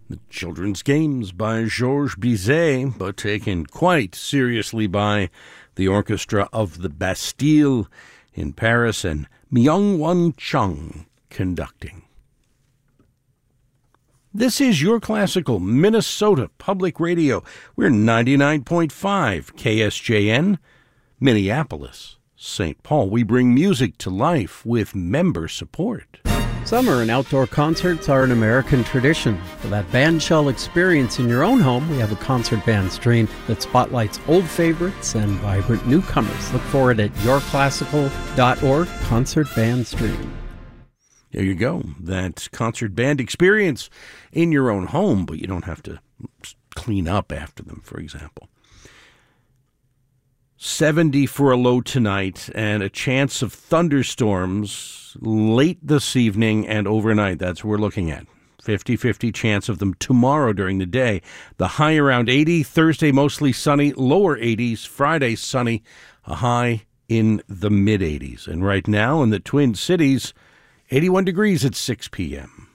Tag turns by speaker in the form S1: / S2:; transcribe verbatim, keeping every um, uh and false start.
S1: The Children's Games by Georges Bizet, but taken quite seriously by the Orchestra of the Bastille in Paris, and Myung-Whun Chung conducting. This is Your Classical Minnesota Public Radio. We're ninety-nine point five K S J N, Minneapolis, Saint Paul. We bring music to life with member support.
S2: Summer and outdoor concerts are an American tradition. For that bandshell experience in your own home, we have a concert band stream that spotlights old favorites and vibrant newcomers. Look for it at your classical dot org, Concert Band Stream.
S1: There you go. That concert band experience in your own home, but you don't have to clean up after them, for example. seventy for a low tonight and a chance of thunderstorms late this evening and overnight. That's what we're looking at. fifty-fifty chance of them tomorrow during the day. The high around eighty. Thursday mostly sunny, lower eighties. Friday sunny, a high in the mid eighties. And right now in the Twin Cities, eighty-one degrees at six p.m.